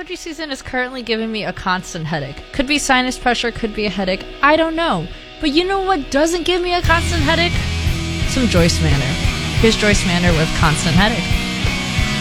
allergy season is currently giving me a constant headache. Could be sinus pressure, could be a headache. I don't know. But you know what doesn't give me a constant headache? Some Joyce Manor. Here's Joyce Manor with Constant Headache.